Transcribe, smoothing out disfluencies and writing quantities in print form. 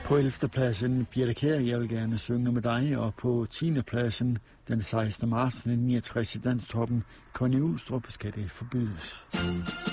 På 11. pladsen, Birte Kjær, jeg vil gerne synge med dig, og på 10. pladsen, den 16. marts 1969 i Danstoppen, Connie Ulstrup, Skal det forbydes.